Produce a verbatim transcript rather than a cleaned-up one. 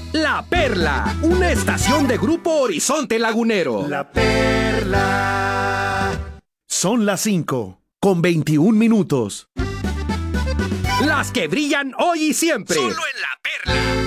La Perla, una estación de Grupo Horizonte Lagunero. La Perla. Son las cinco, con veintiún minutos. Las que brillan hoy y siempre. Solo en La Perla.